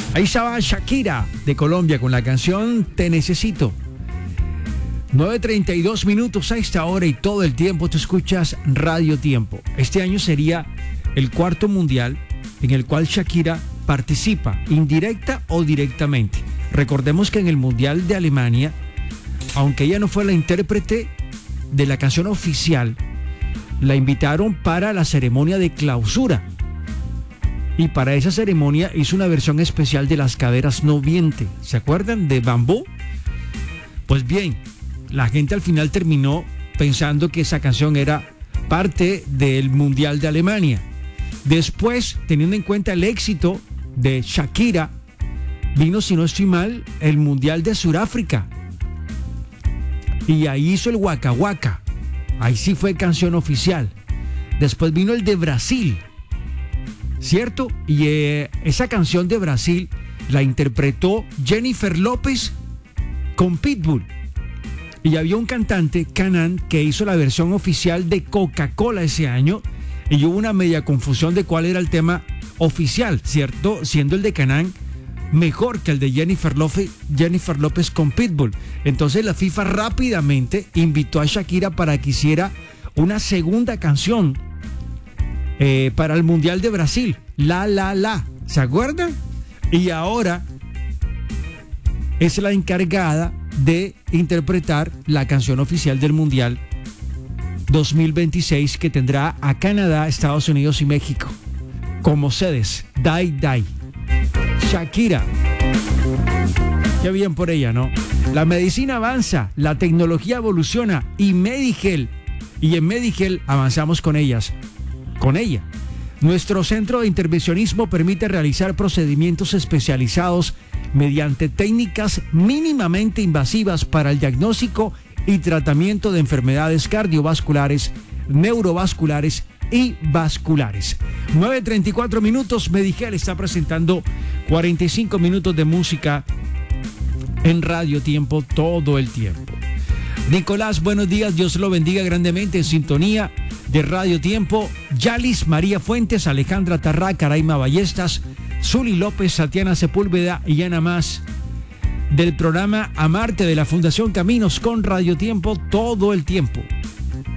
Ahí estaba Shakira de Colombia con la canción Te Necesito. 9:32 minutos a esta hora y todo el tiempo tú escuchas Radio Tiempo. Este año sería el cuarto mundial en el cual Shakira participa, indirecta o directamente. Recordemos que en el Mundial de Alemania, aunque ella no fue la intérprete de la canción oficial, la invitaron para la ceremonia de clausura. Y para esa ceremonia hizo una versión especial de Las Caderas No Mienten. ¿Se acuerdan de Bambú? Pues bien, la gente al final terminó pensando que esa canción era parte del Mundial de Alemania. Después, teniendo en cuenta el éxito de Shakira, vino, si no estoy mal, el Mundial de Sudáfrica. Y ahí hizo el Waka Waka. Ahí sí fue canción oficial. Después vino el de Brasil, ¿cierto? Y esa canción de Brasil la interpretó Jennifer López con Pitbull. Y había un cantante, Canaan, que hizo la versión oficial de Coca-Cola ese año. Y hubo una media confusión de cuál era el tema oficial, ¿cierto? Siendo el de Canaan mejor que el de Jennifer López con Pitbull. Entonces la FIFA rápidamente invitó a Shakira para que hiciera una segunda canción para el Mundial de Brasil, La La La, ¿se acuerdan? Y ahora es la encargada de interpretar la canción oficial del Mundial 2026 que tendrá a Canadá, Estados Unidos y México como sedes. Die Die. Shakira. Qué bien por ella, ¿no? La medicina avanza, la tecnología evoluciona y en Medigel avanzamos con ella. Nuestro centro de intervencionismo permite realizar procedimientos especializados mediante técnicas mínimamente invasivas para el diagnóstico y tratamiento de enfermedades cardiovasculares, neurovasculares y vasculares. 9:34 minutos. Medigel está presentando 45 minutos de música en Radio Tiempo todo el tiempo. Nicolás, buenos días, Dios lo bendiga grandemente en sintonía de Radio Tiempo. Yalis, María Fuentes, Alejandra Tarrá, Caraima Ballestas, Zuli López, Tatiana Sepúlveda y Ana Más del programa Amarte de la Fundación Caminos con Radio Tiempo todo el tiempo.